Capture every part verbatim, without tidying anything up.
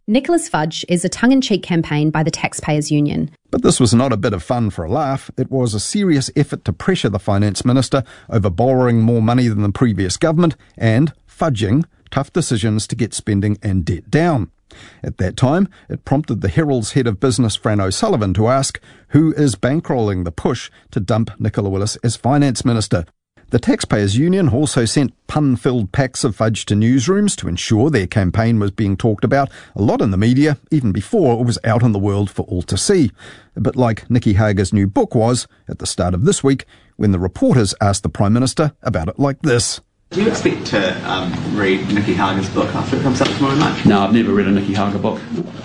Nicholas Fudge is a tongue-in-cheek campaign by the Taxpayers Union. But this was not a bit of fun for a laugh. It was a serious effort to pressure the Finance Minister over borrowing more money than the previous government and fudging tough decisions to get spending and debt down. At that time, it prompted the Herald's head of business, Fran O'Sullivan, to ask who is bankrolling the push to dump Nicola Willis as Finance Minister. The Taxpayers Union also sent pun-filled packs of fudge to newsrooms to ensure their campaign was being talked about a lot in the media, even before it was out in the world for all to see. A bit like Nicky Hager's new book was at the start of this week, when the reporters asked the Prime Minister about it like this. Do you expect to um, read Nicky Hager's book after it comes out tomorrow night? No, I've never read a Nicky Hager book.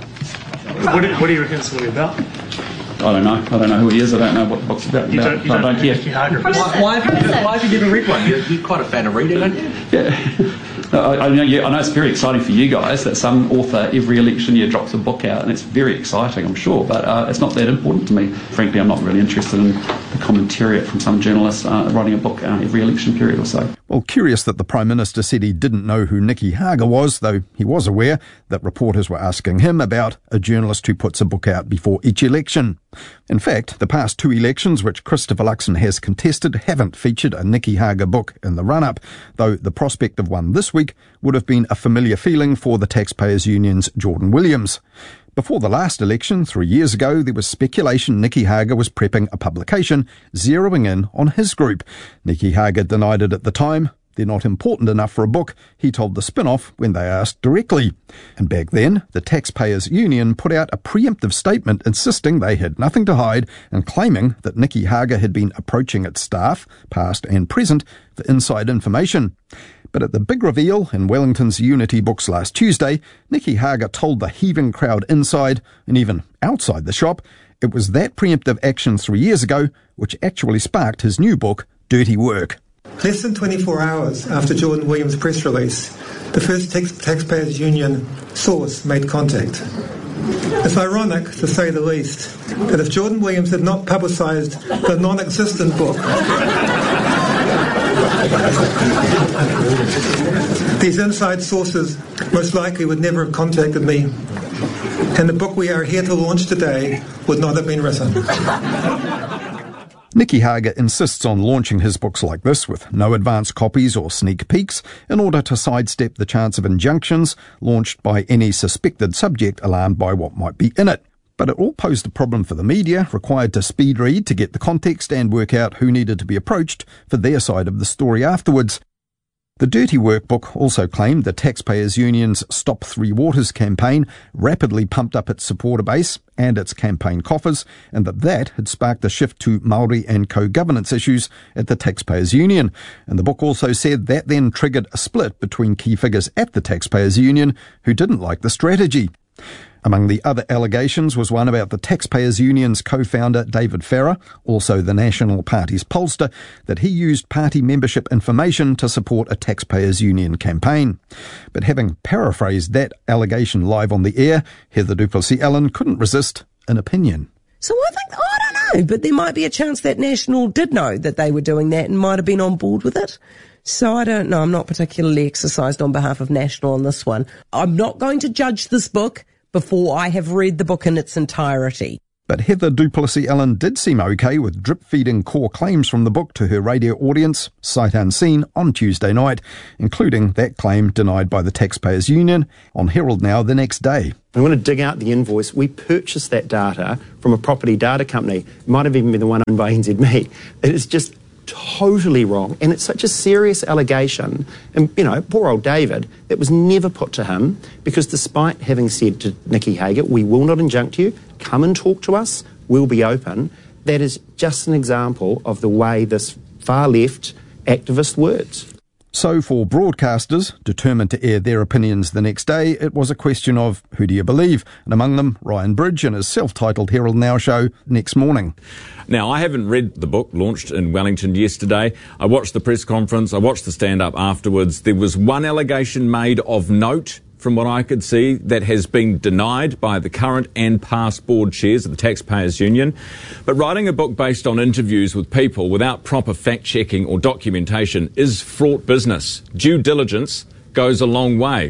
What do, what do you reckon it's going to be about? I don't know. I don't know who he is. I don't know what the book's about. You don't, you I don't, don't care. Why, why, have you, why have you never read one? You're, you're quite a fan of reading, aren't you? Yeah. I, I, know, yeah, I know it's very exciting for you guys that some author every election year drops a book out, and it's very exciting, I'm sure, but uh, it's not that important to me. Frankly, I'm not really interested in the commentariat from some journalist uh, writing a book uh, every election period or so. Well, curious that the Prime Minister said he didn't know who Nicky Hager was, though he was aware that reporters were asking him about a journalist who puts a book out before each election. In fact, the past two elections which Christopher Luxon has contested haven't featured a Nicky Hager book in the run-up, though the prospect of one this week would have been a familiar feeling for the Taxpayers Union's Jordan Williams. Before the last election, three years ago, there was speculation Nicky Hager was prepping a publication zeroing in on his group. Nicky Hager denied it at the time. They're not important enough for a book, he told the Spin-Off when they asked directly. And back then, the Taxpayers Union put out a preemptive statement insisting they had nothing to hide and claiming that Nicky Hager had been approaching its staff, past and present, for inside information. But at the big reveal in Wellington's Unity Books last Tuesday, Nicky Hager told the heaving crowd inside, and even outside the shop, it was that preemptive action three years ago which actually sparked his new book, Dirty Work. Less than twenty-four hours after Jordan Williams' press release, the first tax- Taxpayers Union source made contact. It's ironic, to say the least, that if Jordan Williams had not publicised the non-existent book, these inside sources most likely would never have contacted me, and the book we are here to launch today would not have been written. Nicky Hager insists on launching his books like this with no advance copies or sneak peeks in order to sidestep the chance of injunctions launched by any suspected subject alarmed by what might be in it. But it all posed a problem for the media, required to speed read to get the context and work out who needed to be approached for their side of the story afterwards. The Dirty Work book also claimed the Taxpayers Union's Stop Three Waters campaign rapidly pumped up its supporter base and its campaign coffers, and that that had sparked the shift to Māori and co-governance issues at the Taxpayers Union. And the book also said that then triggered a split between key figures at the Taxpayers Union who didn't like the strategy. Among the other allegations was one about the Taxpayers Union's co-founder David Farrer, also the National Party's pollster, that he used party membership information to support a Taxpayers Union campaign. But having paraphrased that allegation live on the air, Heather du Plessis-Allen couldn't resist an opinion. So I think, I don't know, but there might be a chance that National did know that they were doing that and might have been on board with it. So I don't know, I'm not particularly exercised on behalf of National on this one. I'm not going to judge this book before I have read the book in its entirety. But Heather du Plessis-Allen did seem okay with drip-feeding core claims from the book to her radio audience, sight unseen, on Tuesday night, including that claim denied by the Taxpayers Union on Herald Now the next day. I'm going to dig out the invoice. We purchased that data from a property data company. It might have even been the one owned by N Z M E. It is just totally wrong, and it's such a serious allegation, and you know, poor old David, it was never put to him, because despite having said to Nicky Hager, we will not injunct you, come and talk to us, we'll be open, that is just an example of the way this far left activist works. So for broadcasters, determined to air their opinions the next day, it was a question of who do you believe? And among them, Ryan Bridge and his self-titled Herald Now show Next Morning. Now, I haven't read the book launched in Wellington yesterday. I watched the press conference. I watched the stand-up afterwards. There was one allegation made of note, from what I could see, that has been denied by the current and past board chairs of the Taxpayers Union. But writing a book based on interviews with people without proper fact-checking or documentation is fraught business. Due diligence goes a long way.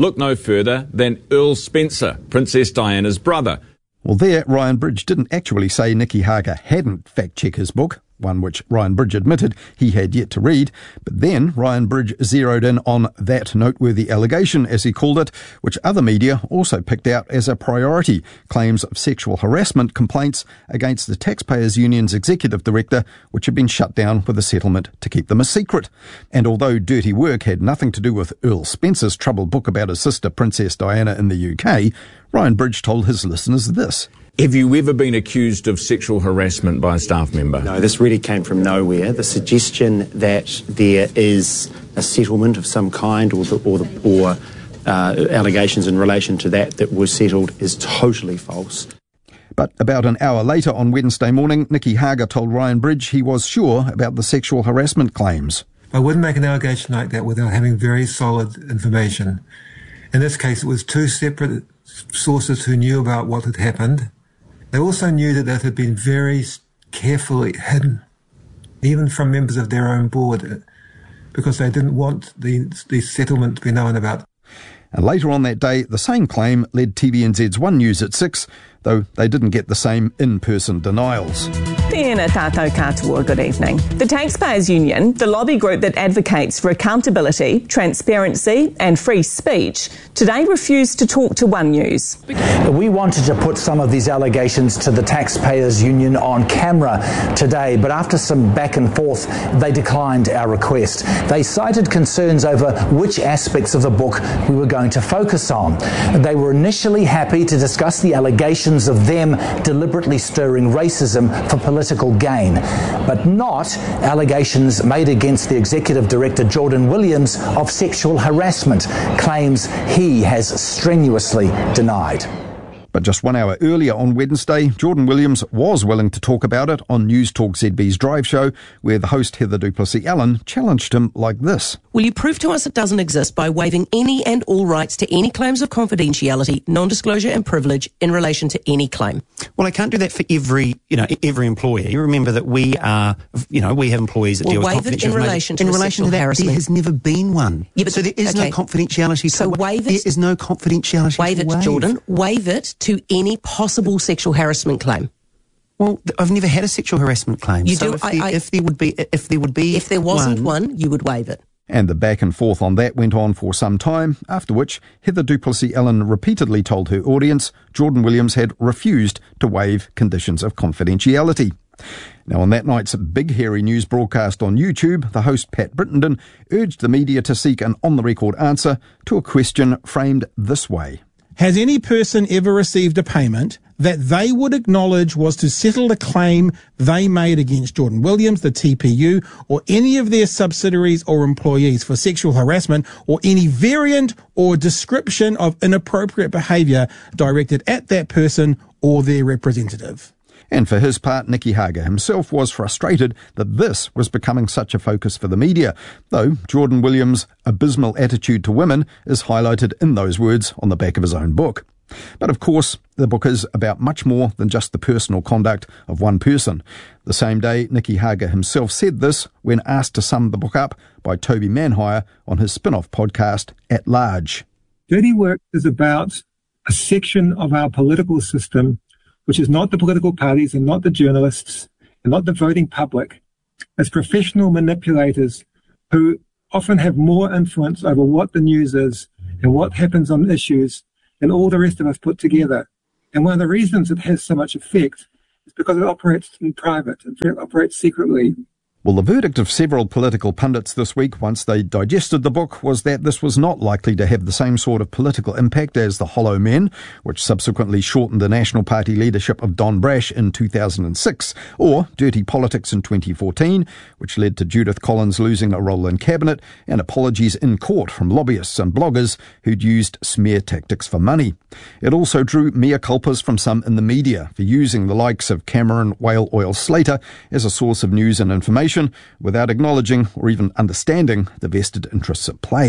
look no further than Earl Spencer, Princess Diana's brother. Well, there, Ryan Bridge didn't actually say Nicky Hager hadn't fact-checked his book, one which Ryan Bridge admitted he had yet to read. But then Ryan Bridge zeroed in on that noteworthy allegation, as he called it, which other media also picked out as a priority: claims of sexual harassment complaints against the Taxpayers Union's executive director, which had been shut down with a settlement to keep them a secret. And although Dirty Work had nothing to do with Earl Spencer's troubled book about his sister Princess Diana in the U K, Ryan Bridge told his listeners this. Have you ever been accused of sexual harassment by a staff member? No, this really came from nowhere. The suggestion that there is a settlement of some kind or the, or, the, or uh, allegations in relation to that that were settled is totally false. But about an hour later on Wednesday morning, Nicky Hager told Ryan Bridge he was sure about the sexual harassment claims. I wouldn't make an allegation like that without having very solid information. In this case, it was two separate sources who knew about what had happened. They also knew that that had been very carefully hidden, even from members of their own board, because they didn't want the, the settlement to be known about. And later on that day, the same claim led T V N Z's One News at six, though they didn't get the same in-person denials. Tēnā tātou katoa, good evening. The Taxpayers Union, the lobby group that advocates for accountability, transparency and free speech, today refused to talk to One News. We wanted to put some of these allegations to the Taxpayers Union on camera today, but after some back and forth, they declined our request. They cited concerns over which aspects of the book we were going to focus on. They were initially happy to discuss the allegations of them deliberately stirring racism for political gain, but not allegations made against the Executive Director Jordan Williams of sexual harassment, claims he has strenuously denied. But just one hour earlier on Wednesday, Jordan Williams was willing to talk about it on News Talk Z B's Drive Show, where the host Heather du Plessis-Allen challenged him like this. Will you prove to us it doesn't exist by waiving any and all rights to any claims of confidentiality, non-disclosure and privilege in relation to any claim? Well, I can't do that for every, you know, every employee. Remember that we are, you know, we have employees that Well, deal with waive it confidential in relation to in a relation sexual to that, harassment. There has never been one. Yeah, but- so there is okay. no confidentiality. So to, waive it- There is no confidentiality. Waive to it, waive. Jordan. Waive it to any possible sexual harassment claim. Well, th- I've never had a sexual harassment claim. You so do. If, I- there, I- if there would be, if there would be, If there wasn't one, you would waive it. And the back and forth on that went on for some time, after which Heather du Plessis-Allen repeatedly told her audience Jordan Williams had refused to waive conditions of confidentiality. Now, on that night's big hairy news broadcast on YouTube, the host Pat Brittenden urged the media to seek an on-the-record answer to a question framed this way. Has any person ever received a payment that they would acknowledge was to settle a claim they made against Jordan Williams, the T P U, or any of their subsidiaries or employees for sexual harassment or any variant or description of inappropriate behaviour directed at that person or their representative? And for his part, Nicky Hager himself was frustrated that this was becoming such a focus for the media, though Jordan Williams' abysmal attitude to women is highlighted in those words on the back of his own book. But of course, the book is about much more than just the personal conduct of one person. The same day, Nicky Hager himself said this when asked to sum the book up by Toby Manhire on his spin-off podcast, At Large. Dirty Work is about a section of our political system which is not the political parties and not the journalists and not the voting public, as professional manipulators who often have more influence over what the news is and what happens on issues than all the rest of us put together. And one of the reasons it has so much effect is because it operates in private, it operates secretly. Well, the verdict of several political pundits this week, once they digested the book, was that this was not likely to have the same sort of political impact as The Hollow Men, which subsequently shortened the National Party leadership of Don Brash in two thousand six, or Dirty Politics in twenty fourteen, which led to Judith Collins losing a role in cabinet and apologies in court from lobbyists and bloggers who'd used smear tactics for money. It also drew mea culpas from some in the media for using the likes of Cameron Whale Oil Slater as a source of news and information without acknowledging or even understanding the vested interests at play.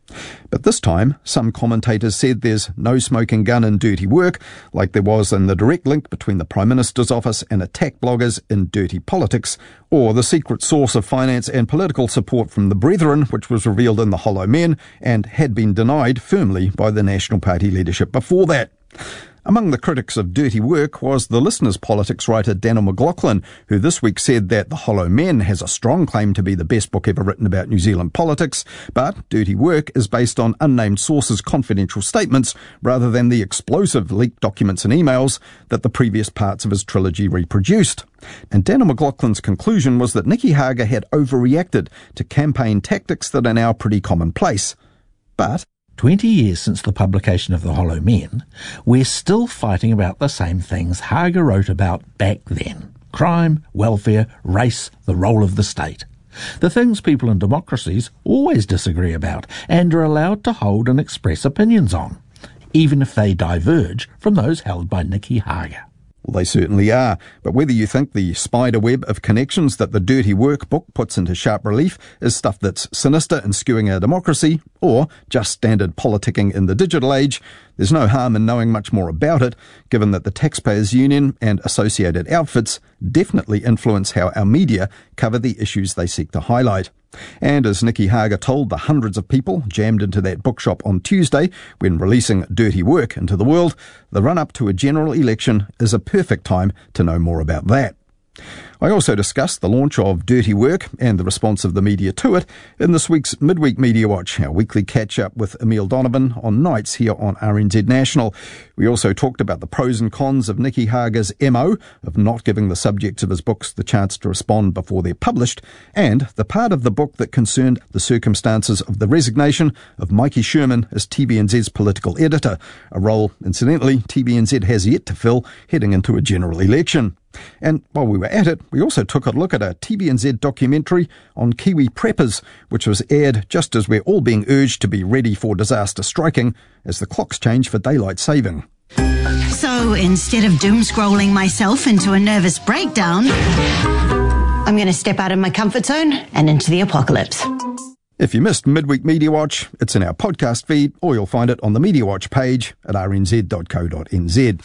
But this time, some commentators said there's no smoking gun in Dirty Work, like there was in the direct link between the Prime Minister's office and attack bloggers in Dirty Politics, or the secret source of finance and political support from the Brethren, which was revealed in The Hollow Men and had been denied firmly by the National Party leadership before that. Among the critics of Dirty Work was the Listeners Politics writer Daniel McLaughlin, who this week said that The Hollow Men has a strong claim to be the best book ever written about New Zealand politics, but Dirty Work is based on unnamed sources' confidential statements rather than the explosive leaked documents and emails that the previous parts of his trilogy reproduced. And Daniel McLaughlin's conclusion was that Nicky Hager had overreacted to campaign tactics that are now pretty commonplace. But Twenty years since the publication of The Hollow Men, we're still fighting about the same things Hager wrote about back then. Crime, welfare, race, the role of the state. The things people in democracies always disagree about and are allowed to hold and express opinions on, even if they diverge from those held by Nicky Hager. Well, they certainly are, but whether you think the spider web of connections that the Dirty Work book puts into sharp relief is stuff that's sinister and skewing our democracy, or just standard politicking in the digital age, there's no harm in knowing much more about it, given that the Taxpayers Union and associated outfits definitely influence how our media cover the issues they seek to highlight. And as Nicky Hager told the hundreds of people jammed into that bookshop on Tuesday when releasing Dirty Work into the world, the run-up to a general election is a perfect time to know more about that. I also discussed the launch of Dirty Work and the response of the media to it in this week's Midweek Media Watch, our weekly catch-up with Emile Donovan on nights here on R N Z National. We also talked about the pros and cons of Nicky Hager's M O of not giving the subjects of his books the chance to respond before they're published, and the part of the book that concerned the circumstances of the resignation of Mikey Sherman as T B N Z's political editor, a role, incidentally, T B N Z has yet to fill heading into a general election. And while we were at it, we also took a look at a T B N Z documentary on Kiwi preppers, which was aired just as we're all being urged to be ready for disaster striking as the clocks change for daylight saving. So instead of doom-scrolling myself into a nervous breakdown, I'm going to step out of my comfort zone and into the apocalypse. If you missed Midweek Media Watch, it's in our podcast feed, or you'll find it on the Media Watch page at r n z dot co dot n z.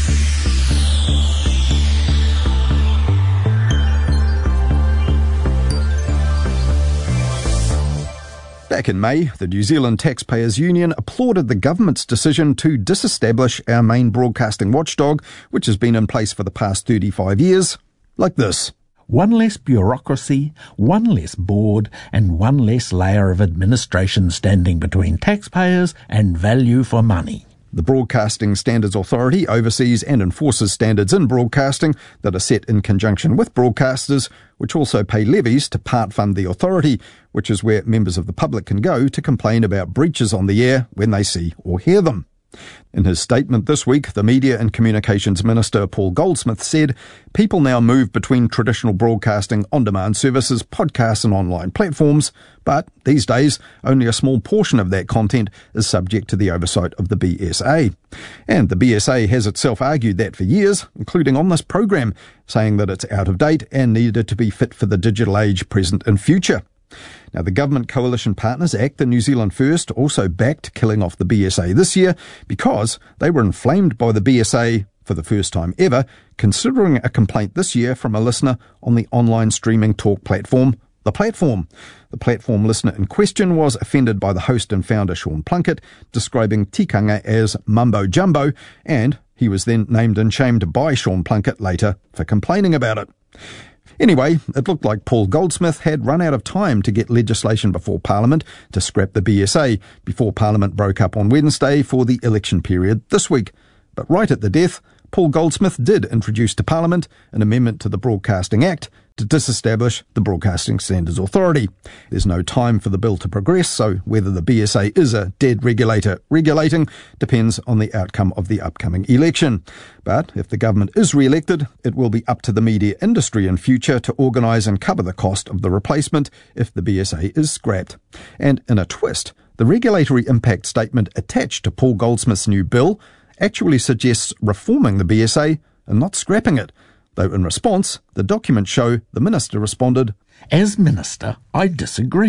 Back in May, the New Zealand Taxpayers Union applauded the government's decision to disestablish our main broadcasting watchdog, which has been in place for the past thirty-five years, like this. One less bureaucracy, one less board, and one less layer of administration standing between taxpayers and value for money. The Broadcasting Standards Authority oversees and enforces standards in broadcasting that are set in conjunction with broadcasters, which also pay levies to part fund the authority, which is where members of the public can go to complain about breaches on the air when they see or hear them. In his statement this week, the Media and Communications Minister Paul Goldsmith said, people now move between traditional broadcasting on-demand services, podcasts and online platforms, but these days only a small portion of that content is subject to the oversight of the B S A. And the B S A has itself argued that for years, including on this program, saying that it's out of date and needed to be fit for the digital age present and future. Now, the Government Coalition Partners Act and New Zealand First also backed killing off the B S A this year because they were inflamed by the B S A for the first time ever, considering a complaint this year from a listener on the online streaming talk platform, The Platform. The platform listener in question was offended by the host and founder Sean Plunkett, describing tikanga as mumbo jumbo, and he was then named and shamed by Sean Plunkett later for complaining about it. Anyway, it looked like Paul Goldsmith had run out of time to get legislation before Parliament to scrap the B S A before Parliament broke up on Wednesday for the election period this week. But right at the death, Paul Goldsmith did introduce to Parliament an amendment to the Broadcasting Act to disestablish the Broadcasting Standards Authority. There's no time for the bill to progress, so whether the B S A is a dead regulator regulating depends on the outcome of the upcoming election. But if the government is re-elected, it will be up to the media industry in future to organise and cover the cost of the replacement if the B S A is scrapped. And in a twist, the regulatory impact statement attached to Paul Goldsmith's new bill actually suggests reforming the B S A and not scrapping it. Though in response, the documents show the minister responded, As minister, I disagree.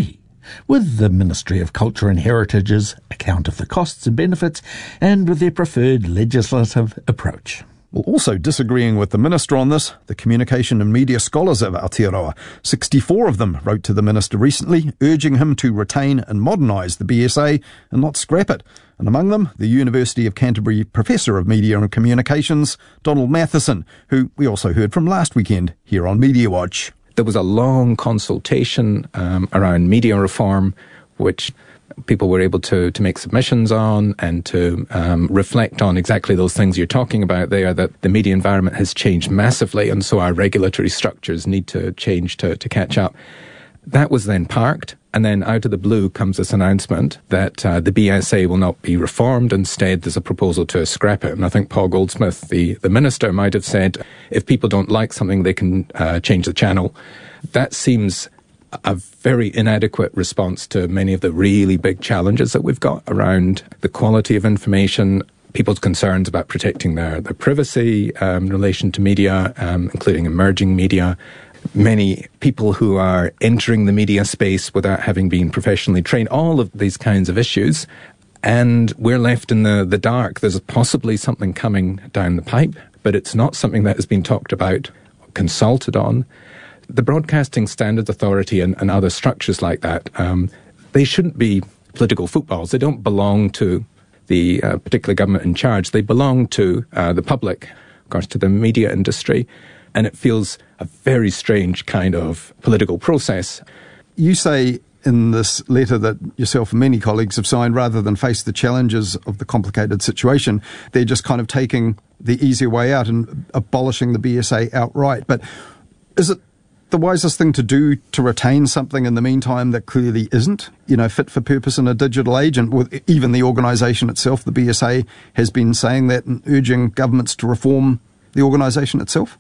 with the Ministry of Culture and Heritage's account of the costs and benefits, and with their preferred legislative approach. Well, also disagreeing with the Minister on this, the communication and media scholars of Aotearoa. sixty-four of them wrote to the Minister recently, urging him to retain and modernise the B S A and not scrap it. And among them, the University of Canterbury Professor of Media and Communications, Donald Matheson, who we also heard from last weekend here on Media Watch. There was a long consultation um, around media reform, which people were able to, to make submissions on and to um, reflect on exactly those things you're talking about there, that the media environment has changed massively, and so our regulatory structures need to change to, to catch up. That was then parked, and then out of the blue comes this announcement that uh, the B S A will not be reformed. Instead, there's a proposal to scrap it. And I think Paul Goldsmith, the, the minister, might have said, if people don't like something, they can uh, change the channel. That seems a very inadequate response to many of the really big challenges that we've got around the quality of information, people's concerns about protecting their, their privacy um, in relation to media, um, including emerging media. Many people who are entering the media space without having been professionally trained, all of these kinds of issues. And we're left in the, the dark. There's possibly something coming down the pipe, but it's not something that has been talked about, consulted on. The Broadcasting Standards Authority and, and other structures like that, um, they shouldn't be political footballs. They don't belong to the uh, particular government in charge. They belong to uh, the public, of course, to the media industry. And it feels a very strange kind of political process. You say in this letter that yourself and many colleagues have signed, rather than face the challenges of the complicated situation, they're just kind of taking the easier way out and abolishing the B S A outright. But is it the wisest thing to do to retain something in the meantime that clearly isn't, you know, fit for purpose in a digital age? And with even the organisation itself, the B S A, has been saying that and urging governments to reform the organisation itself?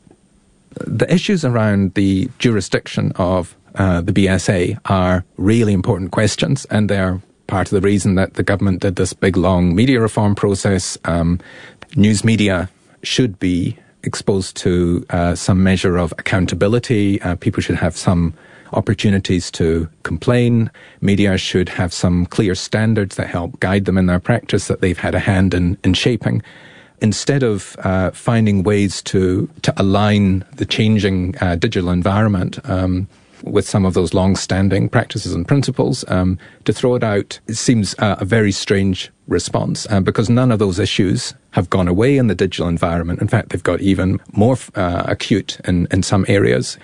The issues around the jurisdiction of uh, the B S A are really important questions, and they're part of the reason that the government did this big, long media reform process. Um, news media should be exposed to uh, some measure of accountability. Uh, people should have some opportunities to complain. Media should have some clear standards that help guide them in their practice that they've had a hand in, in shaping. Instead of uh, finding ways to, to align the changing uh, digital environment um, with some of those long-standing practices and principles, um, to throw it out, it seems uh, a very strange response uh, because none of those issues have gone away in the digital environment. In fact, they've got even more uh, acute in, in some areas.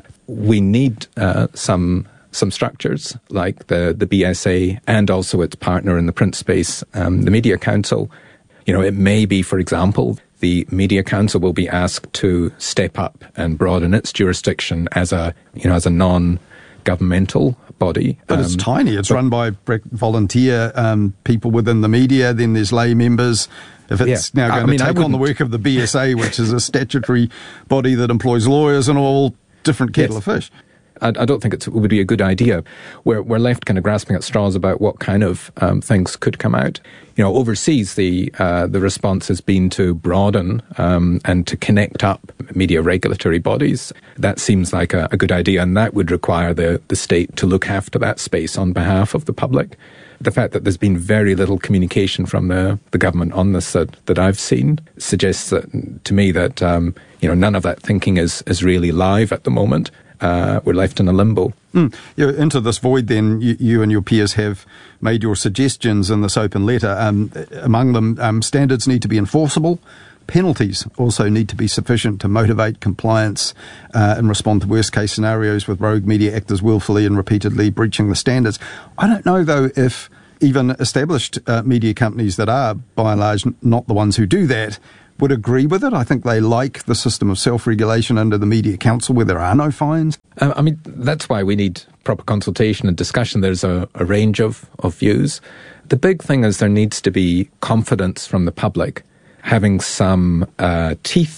We need uh, some some structures like the, the B S A and also its partner in the print space, um, the Media Council. You know, it may be, for example, the Media Council will be asked to step up and broaden its jurisdiction as a, you know, as a non-governmental body. But um, it's tiny. It's but, run by volunteer um, people within the media. Then there's lay members. If it's yeah, now going I mean, to take on the work of the B S A, which is a statutory body that employs lawyers and all different kettle yes. of fish. I, I don't think it's, it would be a good idea. We're, we're left kind of grasping at straws about what kind of um, things could come out. You know, overseas, the uh, the response has been to broaden um, and to connect up media regulatory bodies. That seems like a, a good idea, and that would require the, the state to look after that space on behalf of the public. The fact that there's been very little communication from the, the government on this that, that I've seen suggests that, to me that um, you know none of that thinking is, is really live at the moment. Uh, we're left in a limbo. Mm. Yeah, into this void then, you, you and your peers have made your suggestions in this open letter. Um, among them, um, standards need to be enforceable. Penalties also need to be sufficient to motivate compliance uh, and respond to worst-case scenarios with rogue media actors willfully and repeatedly breaching the standards. I don't know, though, if even established uh, media companies that are, by and large, not the ones who do that, would agree with it. I think they like the system of self-regulation under the Media Council where there are no fines. Uh, I mean, that's why we need proper consultation and discussion. There's a, a range of, of views. The big thing is there needs to be confidence from the public, having some uh, teeth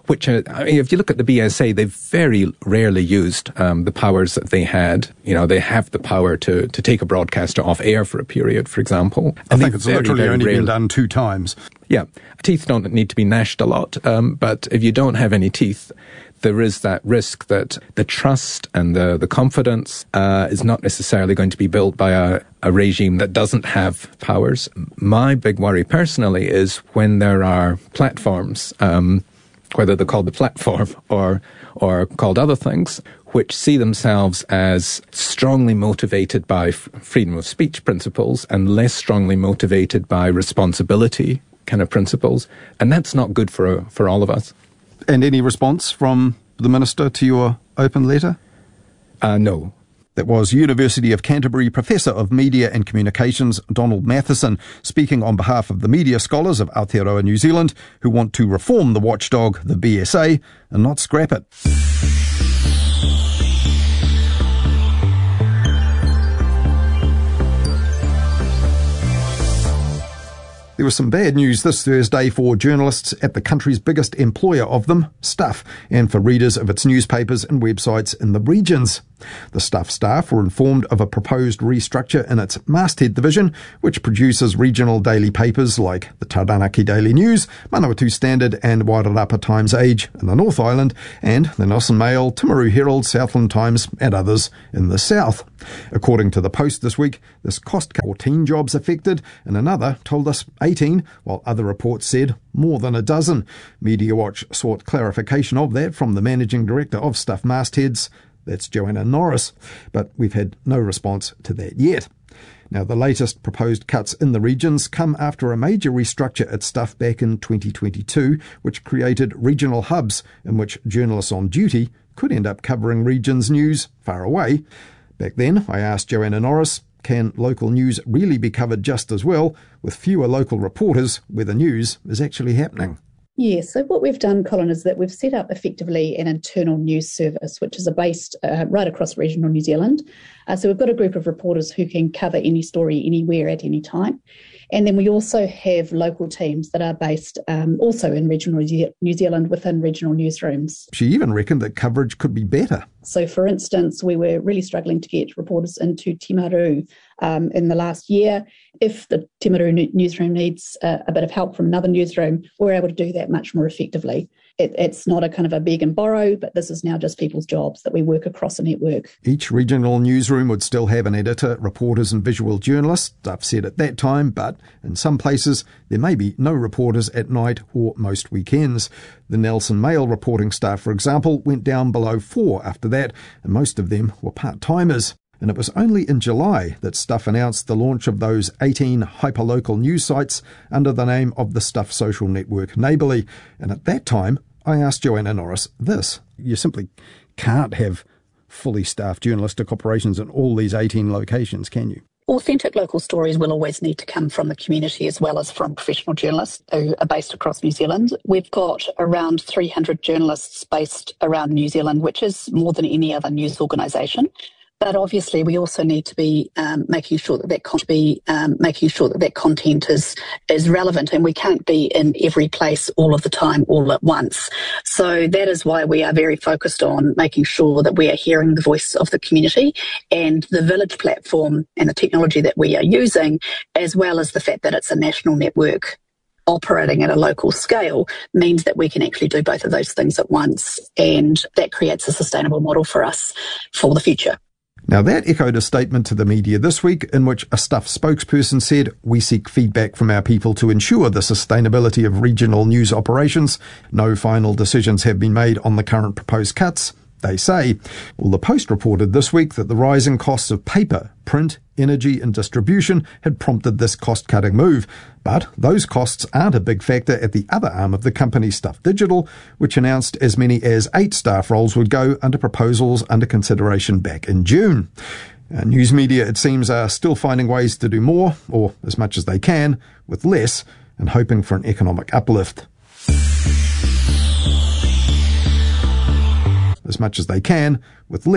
which are, I mean, if you look at the B S A, they've very rarely used um, the powers that they had. You know, they have the power to, to take a broadcaster off air for a period, for example. I And think they it's very, literally very only rarely- been done two times. Yeah, teeth don't need to be gnashed a lot, um, but if you don't have any teeth, there is that risk that the trust and the, the confidence uh, is not necessarily going to be built by a, a regime that doesn't have powers. My big worry personally is when there are platforms, um, whether they're called the platform or or called other things, which see themselves as strongly motivated by f- freedom of speech principles and less strongly motivated by responsibility kind of principles. And that's not good for for all of us. And any response from the Minister to your open letter? Uh, no. That was University of Canterbury Professor of Media and Communications Donald Matheson speaking on behalf of the media scholars of Aotearoa New Zealand who want to reform the watchdog, the B S A, and not scrap it. There was some bad news this Thursday for journalists at the country's biggest employer of them, Stuff, and for readers of its newspapers and websites in the regions. The Stuff staff were informed of a proposed restructure in its masthead division, which produces regional daily papers like the Taranaki Daily News, Manawatu Standard and Wairarapa Times Age in the North Island, and the Nelson Mail, Timaru Herald, Southland Times and others in the south. According to the Post this week, this cost cut fourteen jobs affected, and another told us eighteen, while other reports said more than a dozen. Media Watch sought clarification of that from the Managing Director of Stuff Mastheads, that's Joanna Norris, but we've had no response to that yet. Now, the latest proposed cuts in the regions come after a major restructure at Stuff back in twenty twenty-two, which created regional hubs in which journalists on duty could end up covering regions news far away. Back then, I asked Joanna Norris, can local news really be covered just as well with fewer local reporters where the news is actually happening? Yeah, so what we've done, Colin, is that we've set up effectively an internal news service, which is based uh, right across regional New Zealand. Uh, so we've got a group of reporters who can cover any story anywhere at any time. And then we also have local teams that are based um, also in regional New Zealand within regional newsrooms. She even reckoned that coverage could be better. So, for instance, we were really struggling to get reporters into Timaru um, in the last year. If the Timaru newsroom needs uh, a bit of help from another newsroom, we're able to do that much more effectively. It, it's not a kind of a beg and borrow, but this is now just people's jobs that we work across a network. Each regional newsroom would still have an editor, reporters and visual journalists, Stuff said at that time, but in some places there may be no reporters at night or most weekends. The Nelson Mail reporting staff, for example, went down below four after that, and most of them were part-timers. And it was only in July that Stuff announced the launch of those eighteen hyperlocal news sites under the name of the Stuff social network Neighbourly. And at that time, I asked Joanna Norris this. You simply can't have fully staffed journalistic operations in all these eighteen locations, can you? Authentic local stories will always need to come from the community as well as from professional journalists who are based across New Zealand. We've got around three hundred journalists based around New Zealand, which is more than any other news organisation. But obviously, we also need to be um, making sure that that con- be um, making sure that that content is is relevant, and we can't be in every place all of the time, all at once. So that is why we are very focused on making sure that we are hearing the voice of the community, and the Village platform and the technology that we are using, as well as the fact that it's a national network operating at a local scale, means that we can actually do both of those things at once, and that creates a sustainable model for us for the future. Now, that echoed a statement to the media this week in which a Stuff spokesperson said, "We seek feedback from our people to ensure the sustainability of regional news operations. No final decisions have been made on the current proposed cuts," they say. Well, the Post reported this week that the rising costs of paper, print, energy and distribution had prompted this cost-cutting move. But those costs aren't a big factor at the other arm of the company, Stuff Digital, which announced as many as eight staff roles would go under proposals under consideration back in June. Uh, news media, it seems, are still finding ways to do more, or as much as they can, with less, and hoping for an economic uplift. As much as they can, with less.